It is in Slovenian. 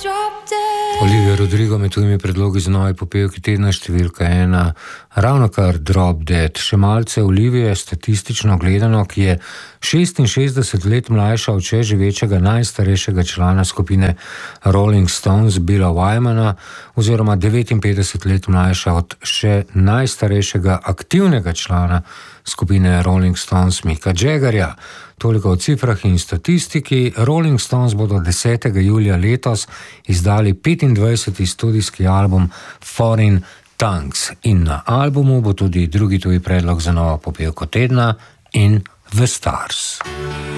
Olivia Rodrigo med tujimi predlogi za nove popevke tedna številka 1. Ravnokar Drop Dead. Še malce Olivije, statistično gledano, ki je 66 let mlajša od še živečega najstarejšega člana skupine Rolling Stones, Billa Wymana, oziroma 59 let mlajša od še najstarejšega aktivnega člana skupine Rolling Stones, Micka Jaggerja. Toliko o cifrah in statistiki. Rolling Stones bodo 10. julija letos izdali 25. studijski album Foreign Tongues in na albumu bo tudi drugi tuji predlog za novo popevko tedna In The Stars.